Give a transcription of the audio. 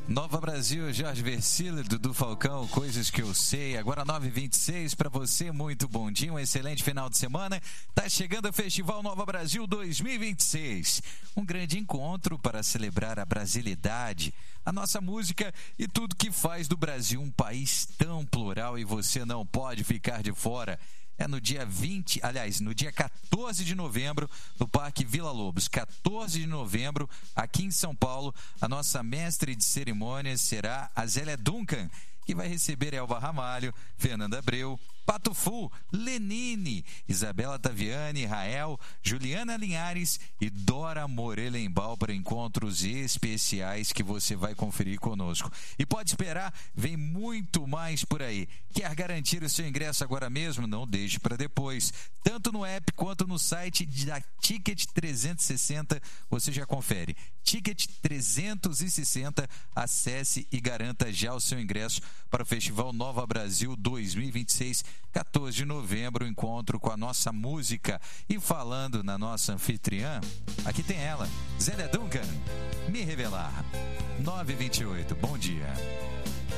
Nova Brasil, Jorge Versilo, Dudu Falcão, Coisas que eu sei. Agora 9h26 para você, muito bom dia, um excelente final de semana. Tá chegando o Festival Nova Brasil 2026. Um grande encontro para celebrar a brasilidade, a nossa música e tudo que faz do Brasil um país tão plural, e você não pode ficar de fora. É no dia no dia 14 de novembro, no Parque Vila Lobos. 14 de novembro, aqui em São Paulo, a nossa mestre de cerimônias será a Zélia Duncan, que vai receber Elba Ramalho, Fernanda Abreu, Pato Fu, Lenine, Isabela Taviani, Rael, Juliana Linhares e Dora Morelenbaum para encontros especiais que você vai conferir conosco. E pode esperar, vem muito mais por aí. Quer garantir o seu ingresso agora mesmo? Não deixe para depois. Tanto no app quanto no site da Ticket 360, você já confere. Ticket 360, acesse e garanta já o seu ingresso para o Festival Nova Brasil 2026, 14 de novembro, encontro com a nossa música. E falando na nossa anfitriã, aqui tem ela, Zélia Duncan, Me Revelar. 9h28, bom dia.